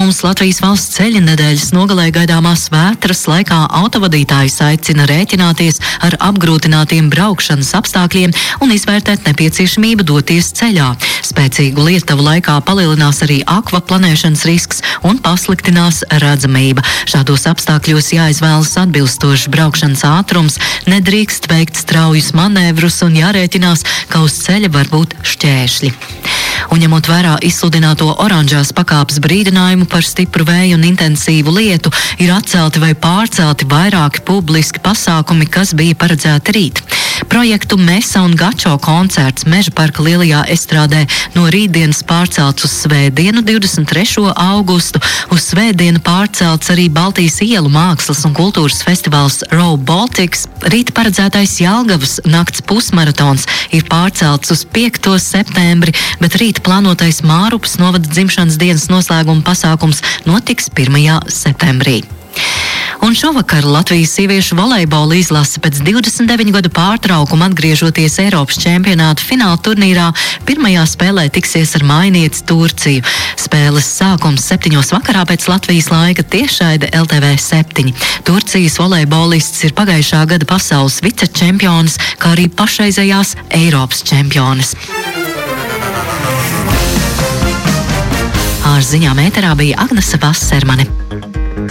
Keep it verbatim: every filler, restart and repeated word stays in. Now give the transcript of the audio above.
Notikums Latvijas valsts ceļa nedēļas nogalē gaidāmās vētras laikā autovadītājus aicina rēķināties ar apgrūtinātiem braukšanas apstākļiem un izvērtēt nepieciešamību doties ceļā. Spēcīgu lietavu laikā palielinās arī akvaplanēšanas risks un pasliktinās redzamība. Šādos apstākļos jāizvēlas atbilstošs braukšanas ātrums, nedrīkst veikt straujus manevrus un jārēķinās, ka uz ceļa var būt šķēršļi. Un ņemot vērā izsludināto oranžās pakāpes brīdinājumu par stipru vēju un intensīvu lietu, ir atcelti vai pārcelti vairāki publiski pasākumi, kas bija paredzēti rīt. Projektu Mesa un Gačo koncerts Meža parka lielajā estrādē no rītdienas pārcelts uz svētdienu, divdesmit trešo augustu. Uz svētdienu pārcelts arī Baltijas ielu mākslas un kultūras festivāls Row Baltics. Rīt paredzētais Jelgavas nakts pusmaratons ir pārcelts uz piekto septembri, bet rīt plānotais Mārupas novada dzimšanas dienas noslēguma pasākums notiks pirmajā septembrī. Un šovakar Latvijas sieviešu volejbola izlase pēc divdesmit deviņu gadu pārtraukuma atgriežoties Eiropas čempionātu fināla turnīrā, pirmajā spēlē tiksies ar mājinieci Turciju. Spēles sākums septiņos vakarā pēc Latvijas laika tiešraide L T V septiņi. Turcijas volejbolists ir pagājušā gada pasaules vicečempionis, kā arī pašreizējās Eiropas čempionis. Ar ziņām ēterā bija Agnese Vassermane.